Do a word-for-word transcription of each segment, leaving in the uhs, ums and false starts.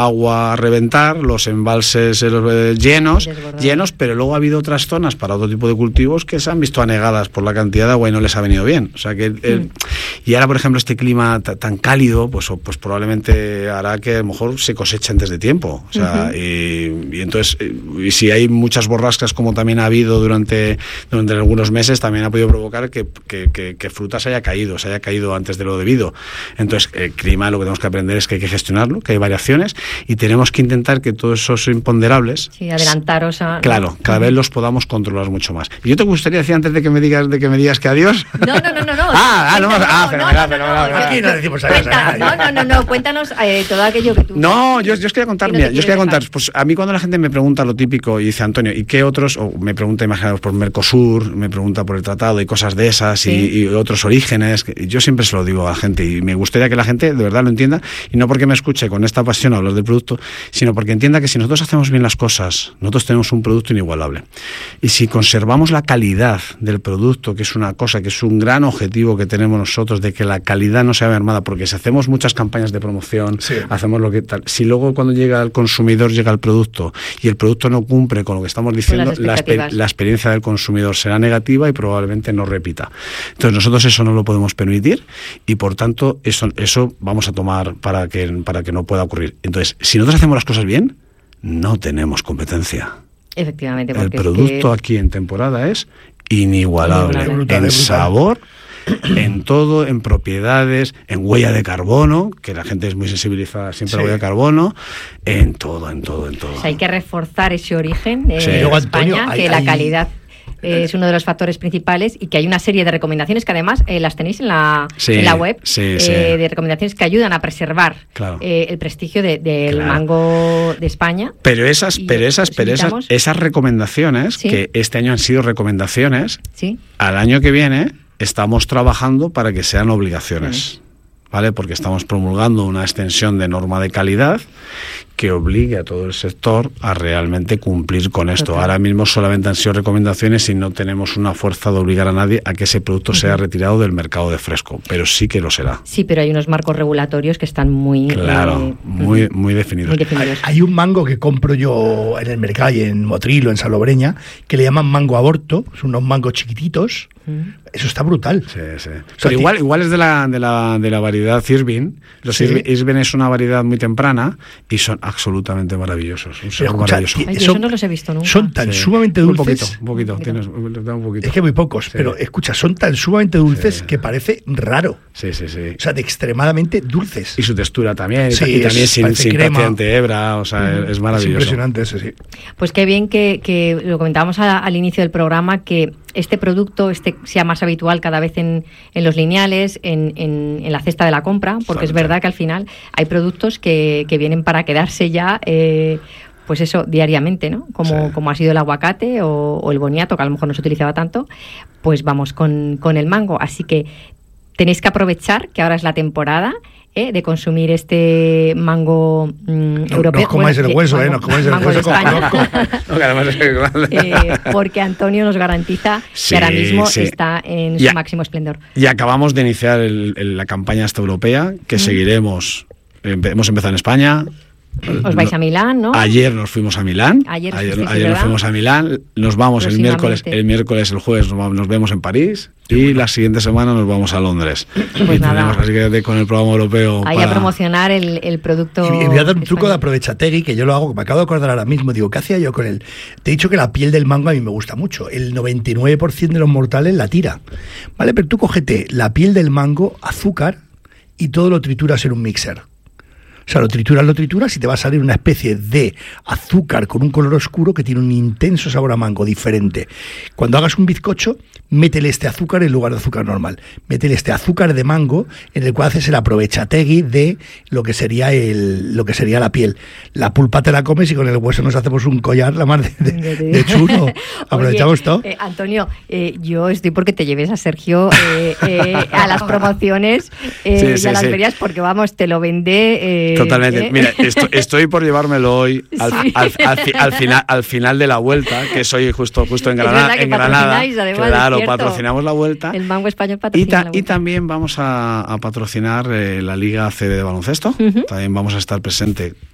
agua a reventar, los embalses eh, llenos, llenos, pero luego ha habido otras zonas para otro tipo de cultivos que se han visto anegadas por la cantidad de agua y no les ha venido bien. O sea que el, mm. y ahora, por ejemplo, este clima t- tan cálido, pues, pues probablemente hará que a lo mejor se coseche antes de tiempo. O sea, uh-huh. y, y entonces, y si hay muchas borrascas como también ha habido durante, durante algunos meses, también ha podido provocar que, que, que, que fruta se haya caído, se haya caído antes de lo debido. Entonces, el clima, lo que tenemos que aprender es que hay que gestionarlo, que hay variaciones y tenemos que intentar que todos esos imponderables, sí, adelantaros a... claro, cada vez los podamos controlar mucho más. Y yo te gustaría decir antes de que me digas de que me digas que adiós. No, no, no, no, no. ah, ah, no, ah, fenomenal, no, no, fenomenal. no, no, Aquí no decimos adiós. Cuenta, no, no, no, no, cuéntanos eh, todo aquello que tú... No, yo, yo os quería contar, no mira, yo os quería dejar. contar, pues a mí cuando la gente me pregunta lo típico y dice, Antonio, ¿y qué otros? O me pregunta, imaginaos, por Mercosur, me pregunta por el tratado y cosas de esas, sí. y, y otros orígenes, que yo siempre se lo digo a la gente y me gustaría que la gente de verdad lo entienda, y no porque me escuche con esta pasión a hablar del producto, sino porque entienda que si nosotros hacemos bien las cosas, nosotros tenemos un producto inigualable. Y si conservamos la calidad del producto, que es una cosa, que es un gran objetivo que tenemos nosotros, de que la calidad no sea mermada, porque si hacemos muchas campañas de promoción, sí. hacemos lo que tal, si luego cuando llega al consumidor llega el producto y el producto no cumple con lo que estamos diciendo, la, exper- la experiencia del consumidor será negativa y probablemente no repita. Entonces nosotros eso no lo podemos permitir y por tanto eso, eso vamos a tomar para que, para que no pueda ocurrir. Entonces, si nosotros hacemos las cosas bien, no tenemos competencia. Efectivamente. El producto es que... aquí en temporada es inigualable, inigualable. en Brutal, sabor, en todo, en propiedades, en huella de carbono, que la gente es muy sensibilizada siempre sí. a la huella de carbono, en todo, en todo, en todo. O sea, hay que reforzar ese origen eh, sí. de Luego, España, Antonio, que hay, la hay... calidad es uno de los factores principales y que hay una serie de recomendaciones que además eh, las tenéis en la, sí, en la web, sí, eh, sí. de recomendaciones que ayudan a preservar claro. eh, el prestigio de, del claro. mango de España. Pero esas, pero esas, pero esas, esas recomendaciones, ¿sí? que este año han sido recomendaciones, ¿sí? al año que viene estamos trabajando para que sean obligaciones. Sí. ¿Vale? Porque estamos promulgando una extensión de norma de calidad que obligue a todo el sector a realmente cumplir con esto. Total. Ahora mismo solamente han sido recomendaciones y no tenemos una fuerza de obligar a nadie a que ese producto uh-huh. sea retirado del mercado de fresco, pero sí que lo será. Sí, pero hay unos marcos regulatorios que están muy... Claro, eh, muy, muy definidos. Muy definidos. Hay, hay un mango que compro yo en el mercado y en Motril o en Salobreña que le llaman mango aborto, son unos mangos chiquititos. Uh-huh. Eso está brutal. Sí, sí. O sea, pero igual, igual es de la, de la, de la variedad Irvine. Los sí. Irvine es una variedad muy temprana y son absolutamente maravillosos. Un sabor maravilloso. Ay, yo eso no los he visto nunca. Son tan sí. sumamente dulces. Un poquito, un poquito. Tienes, un poquito. Es que muy pocos, sí. pero escucha, son tan sumamente dulces sí. que parece raro. Sí, sí, sí. O sea, de extremadamente dulces. Y su textura también. Sí, y también es, sin, sin paciente hebra. O sea, mm. es maravilloso. Es impresionante eso, sí. Pues qué bien que, que lo comentábamos a, al inicio del programa, que este producto este sea más habitual cada vez en, en los lineales, en, en, en la cesta de la compra, porque Falta. es verdad que al final hay productos que, que vienen para quedarse ya, eh, pues eso, diariamente, ¿no? Como, sí. como ha sido el aguacate o, o el boniato, que a lo mejor no se utilizaba tanto, pues vamos con, con el mango. Así que tenéis que aprovechar que ahora es la temporada ¿eh? de consumir este mango mmm, no, europeo. No os comáis bueno, el hueso, mango, ¿eh? No os comáis el mango hueso. De España. No, que además es eh, porque Antonio nos garantiza sí, que ahora mismo sí. está en ya, su máximo esplendor. Y acabamos de iniciar el, el, la campaña esta europea, que mm. seguiremos. Hemos empezado en España. Os vais a Milán, ¿no? Ayer nos fuimos a Milán. Ayer, ayer, sí, ayer nos fuimos a Milán. Nos vamos el miércoles, el miércoles, el jueves nos, vamos, nos vemos en París y la siguiente semana nos vamos a Londres. Pues y nada. tenemos así que de, con el programa europeo. Ahí para... a promocionar el, el producto. Y, y voy a dar un truco de aprovechategui que yo lo hago, que me acabo de acordar ahora mismo. Digo, ¿qué hacía yo con él? Te he dicho que la piel del mango a mí me gusta mucho. El noventa y nueve por ciento de los mortales la tira. ¿Vale? Pero tú cógete la piel del mango, azúcar y todo lo trituras en un mixer. O sea, lo trituras, lo trituras y te va a salir una especie de azúcar con un color oscuro que tiene un intenso sabor a mango diferente. Cuando hagas un bizcocho, métele este azúcar en lugar de azúcar normal. Métele este azúcar de mango en el cual haces el aprovechategui de lo que sería el lo que sería la piel. La pulpa te la comes y con el hueso nos hacemos un collar la más de, de, de chulo. Aprovechamos Oye, todo. Eh, Antonio, eh, yo estoy porque te lleves a Sergio eh, eh, a las promociones eh, sí, sí, y a las sí. ferias porque vamos, te lo vende... Eh, Totalmente. ¿eh? Mira, estoy, estoy por llevármelo hoy al, sí. al, al, al, al, final, al final de la vuelta, que soy justo, justo en Granada. Es en Granada. Además, claro, patrocinamos la vuelta. El mango español patrocina y, ta, la vuelta. Y también vamos a, a patrocinar eh, la Liga A C B de baloncesto. Uh-huh. También vamos a estar presente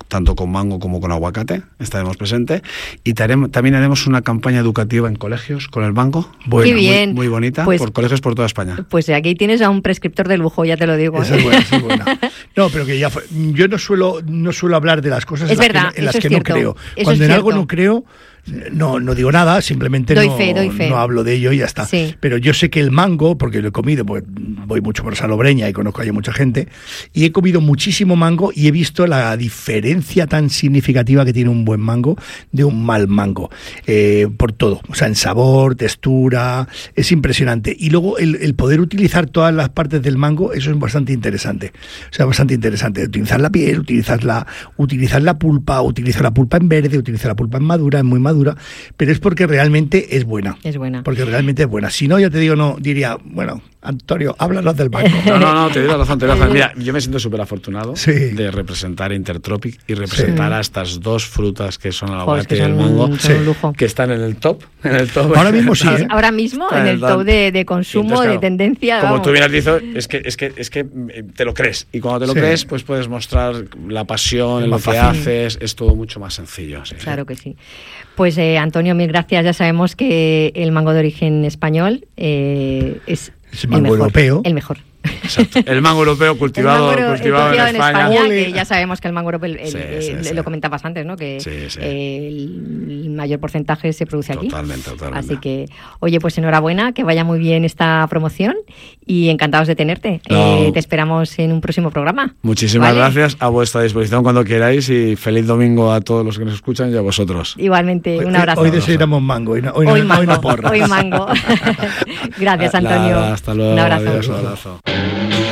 tanto con mango como con aguacate, estaremos presentes. Y taremos, también haremos una campaña educativa en colegios con el mango. Bueno, Qué bien. Muy, muy bonita, pues, por colegios por toda España. Pues aquí tienes a un prescriptor de lujo, ya te lo digo. Esa ¿eh? es buena, esa es buena. No, pero que ya fue. Yo no suelo, no suelo hablar de las cosas es en verdad, las que, en las eso que es no cierto. creo. Eso Cuando es en algo cierto. no creo, no, no digo nada, simplemente doy no, fe, doy fe. no hablo de ello y ya está. Sí. Pero yo sé que el mango, porque lo he comido, pues voy mucho por Salobreña y conozco ahí a mucha gente, y he comido muchísimo mango y he visto la diferencia tan significativa que tiene un buen mango de un mal mango, eh, por todo, o sea, en sabor, textura, es impresionante. Y luego el, el poder utilizar todas las partes del mango, eso es bastante interesante, o sea, bastante interesante, utilizar la piel, utilizar la, utilizar la pulpa, utilizar la pulpa en verde, utilizar la pulpa en madura, en muy madura, pero es porque realmente es buena. Es buena. Porque realmente es buena. Si no, ya te digo, no, diría, bueno, Antonio, háblanos del mango. No, no, no, te doy la razón, te doy la razón. Mira, yo me siento súper afortunado sí. de representar Intertropic y representar sí. a estas dos frutas que son el Joder, aguacate que y el son mango, un, son un lujo. que están en el top. En el top. Ahora mismo sí, ¿eh? Ahora mismo Está en el top. top de, de consumo, Entonces, claro, de tendencia. Como vamos. tú bien has dicho, es que, es, que, es que te lo crees. Y cuando te lo sí. crees, pues puedes mostrar la pasión en lo que fácil. haces. Es todo mucho más sencillo. Sí. Claro que sí. Pues eh, Antonio, mil gracias. Ya sabemos que el mango de origen español eh, es, es el mango el mejor, europeo. El mejor. Exacto. El mango europeo cultivado, el mango cultivado en, en España. España, que ya sabemos que el mango europeo, el, Sí, el, sí, el, sí. lo comentabas antes, ¿no? Que Sí, sí. el mayor porcentaje se produce aquí. Totalmente, totalmente. Así que, oye, pues enhorabuena, que vaya muy bien esta promoción y encantados de tenerte. No. Eh, te esperamos en un próximo programa. Muchísimas ¿Vale? gracias, a vuestra disposición cuando queráis y feliz domingo a todos los que nos escuchan y a vosotros. Igualmente, un Hoy, abrazo. hoy desayunamos mango, hoy no, hoy no, Hoy mango, hoy no porras. hoy mango. Gracias, Antonio. Nada, hasta luego. Un abrazo. Adiós, un abrazo.